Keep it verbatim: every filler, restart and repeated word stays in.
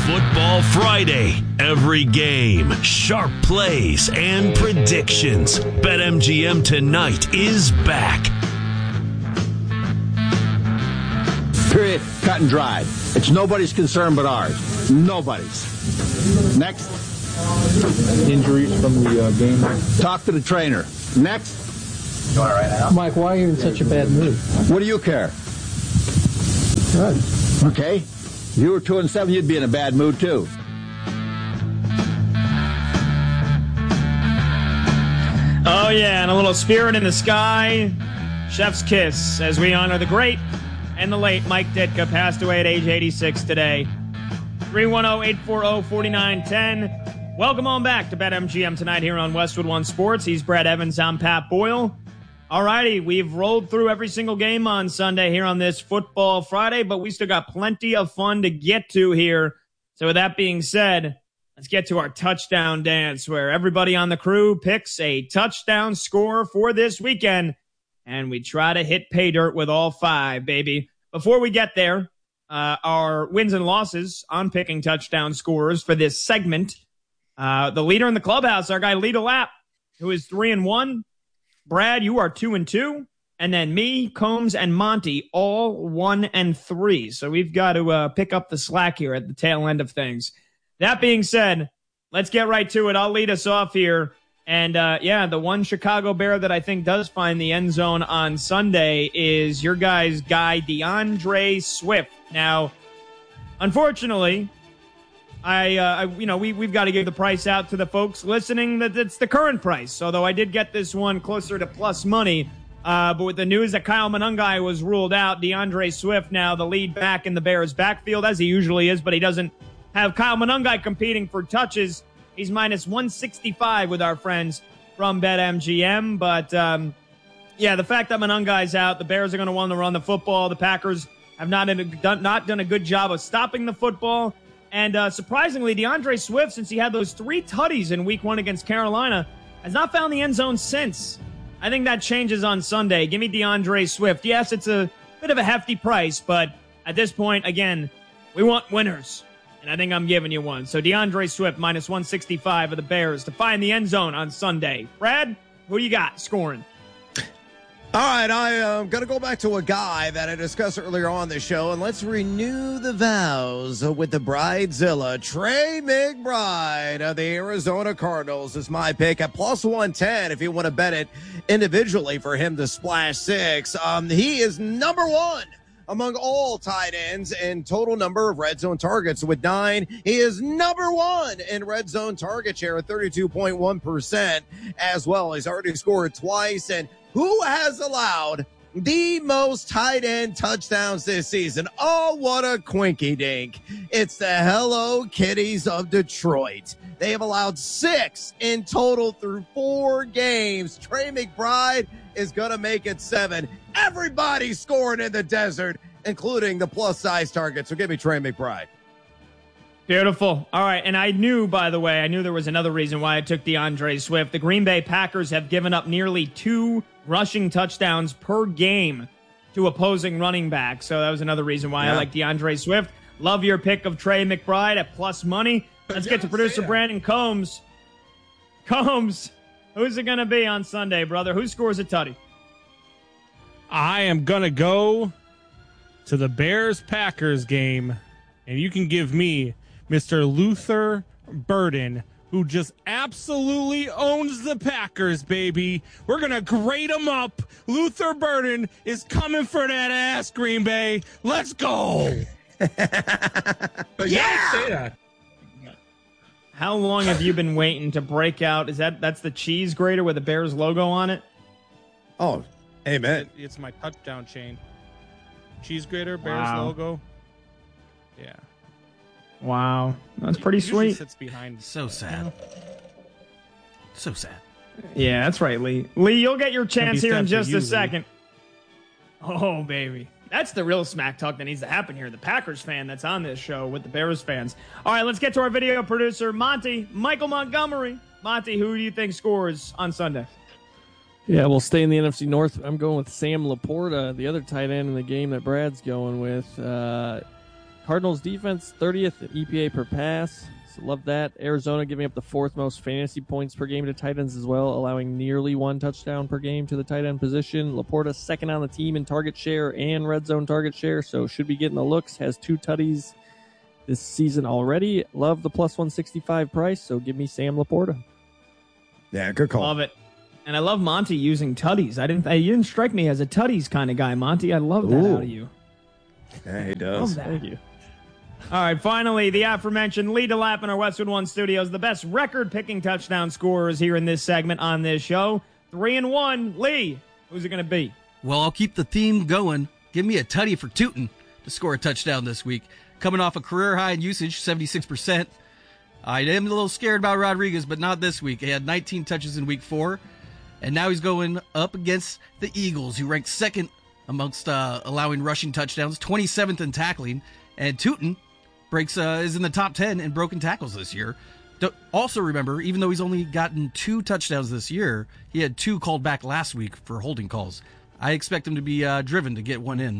Football Friday. Every game, sharp plays, and predictions. BetMGM tonight is back. Period. Cut and dried. It's nobody's concern but ours. Nobody's. Next. Injuries from the uh, game. Talk to the trainer. Next. You want it right now? Mike, why are you in such a bad mood? What do you care? Good. Okay. If you were two and seven, you'd be in a bad mood too. Oh yeah, and a little Spirit in the Sky. Chef's kiss as we honor the great and the late Mike Ditka, passed away at age eighty-six today. three one zero, eight four zero, four nine one zero. Welcome on back to BetMGM tonight here on Westwood One Sports. He's Brad Evans. I'm Pat Boyle. All righty, we've rolled through every single game on Sunday here on this Football Friday, but we still got plenty of fun to get to here. So with that being said, let's get to our touchdown dance, where everybody on the crew picks a touchdown score for this weekend, and we try to hit pay dirt with all five, baby. Before we get there, uh, our wins and losses on picking touchdown scores for this segment. Uh, the leader in the clubhouse, our guy Lita Lapp, who is three and one. Brad, you are two and two. And then me, Combs, and Monty, all one and three. So we've got to uh, pick up the slack here at the tail end of things. That being said, let's get right to it. I'll lead us off here. And, uh, yeah, the one Chicago Bear that I think does find the end zone on Sunday is your guy's guy, DeAndre Swift. Now, unfortunately, I, uh, I you know, we, we've got to give the price out to the folks listening that it's the current price, although I did get this one closer to plus money. Uh, but with the news that Kyle Monangai was ruled out, DeAndre Swift now the lead back in the Bears backfield, as he usually is, but he doesn't have Kyle Monangai competing for touches. He's minus one sixty-five with our friends from BetMGM. But, um, yeah, the fact that Monangai's out, the Bears are going to want to run the football. The Packers have not done, not done a good job of stopping the football. And uh, surprisingly, DeAndre Swift, since he had those three tutties in week one against Carolina, has not found the end zone since. I think that changes on Sunday. Give me DeAndre Swift. Yes, it's a bit of a hefty price, but at this point, again, we want winners. And I think I'm giving you one. So DeAndre Swift, minus one sixty-five of the Bears to find the end zone on Sunday. Brad, who do you got scoring? All right, I am going to go back to a guy that I discussed earlier on the show, and let's renew the vows with the Bridezilla. Trey McBride of the Arizona Cardinals is my pick at plus one ten if you want to bet it individually for him to splash six. Um, he is number one among all tight ends in total number of red zone targets with nine. He is number one in red zone target share at thirty-two point one percent as well. He's already scored twice. And who has allowed the most tight end touchdowns this season? Oh, what a quinky dink. It's the Hello Kitties of Detroit. They have allowed six in total through four games. Trey McBride is going to make it seven. Everybody's scoring in the desert, including the plus-size target. So give me Trey McBride. Beautiful. All right, and I knew, by the way, I knew there was another reason why I took DeAndre Swift. The Green Bay Packers have given up nearly two rushing touchdowns per game to opposing running backs. So that was another reason why yeah. I like DeAndre Swift. Love your pick of Trey McBride at plus money. Let's get to producer Brandon Combs. Combs, who's it going to be on Sunday, brother? Who scores a tutty? I am going to go to the Bears-Packers game, and you can give me Mister Luther Burden, who just absolutely owns the Packers, baby. We're going to grade him up. Luther Burden is coming for that ass, Green Bay. Let's go. But yeah! Don't say that. How long have you been waiting to break out? Is that that's the cheese grater with the Bears logo on it? Oh, amen. It's my touchdown chain. Cheese grater, Bears wow. logo. Yeah. Wow. That's pretty it sweet. Sits behind. So sad. So sad. Yeah, that's right, Lee. Lee, you'll get your chance here in just you, a second. Lee. Oh, baby. That's the real smack talk that needs to happen here. The Packers fan that's on this show with the Bears fans. All right, let's get to our video producer, Monty, Michael Montgomery. Monty, who do you think scores on Sunday? Yeah, we'll stay in the N F C North. I'm going with Sam Laporta, the other tight end in the game that Brad's going with. Uh, Cardinals defense, thirtieth in E P A per pass. So love that. Arizona giving up the fourth most fantasy points per game to tight ends as well, allowing nearly one touchdown per game to the tight end position. Laporta second on the team in target share and red zone target share, so should be getting the looks. Has two tutties this season already. Love the plus one sixty-five price, so give me Sam Laporta. Yeah, good call. Love it. And I love Monty using tutties. I didn't. You didn't strike me as a tutties kind of guy, Monty. I love that Ooh. out of you. Yeah, he does. Love that. Thank you. All right, finally, the aforementioned Lee DeLapp in our Westwood One studios, the best record-picking touchdown scorers here in this segment on this show. Three and one. Lee, who's it going to be? Well, I'll keep the theme going. Give me a tutty for Tootin to score a touchdown this week. Coming off a career high in usage, seventy-six percent. I am a little scared about Rodriguez, but not this week. He had nineteen touches in week four, and now he's going up against the Eagles, who ranked second amongst uh, allowing rushing touchdowns, twenty-seventh in tackling, and Tootin breaks uh, is in the top ten in broken tackles this year. Don't, also remember, even though he's only gotten two touchdowns this year, he had two called back last week for holding calls. I expect him to be uh, driven to get one in.